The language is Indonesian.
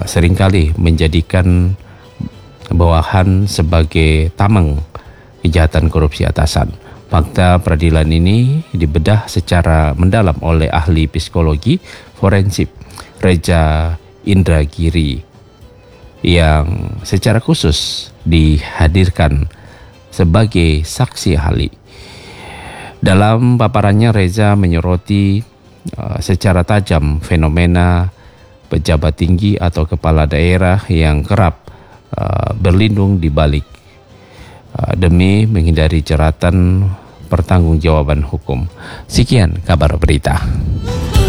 seringkali menjadikan bawahan sebagai tameng kejahatan korupsi atasan. Fakta peradilan ini dibedah secara mendalam oleh ahli psikologi forensik Reza Indragiri yang secara khusus dihadirkan sebagai saksi ahli. Dalam paparannya, Reza menyoroti secara tajam fenomena pejabat tinggi atau kepala daerah yang kerap berlindung di balik demi menghindari jeratan pertanggungjawaban hukum. Sekian kabar berita.